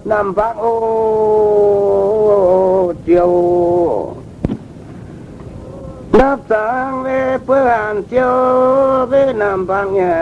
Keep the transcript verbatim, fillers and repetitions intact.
Nam Vang ô chiều đáp sáng về phương chiều về Nam Vang nhà